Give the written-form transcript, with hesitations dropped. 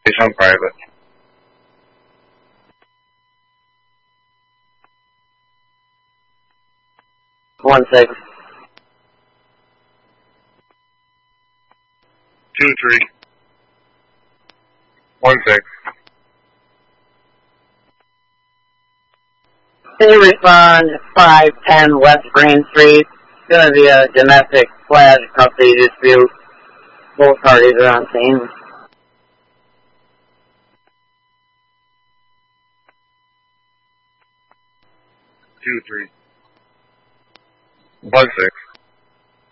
On private. 1-6. 2-3. 1-6. Can you respond 510 West Green Street? It's going to be a domestic / custody dispute. Both parties are on scene. 2-3. 1-6.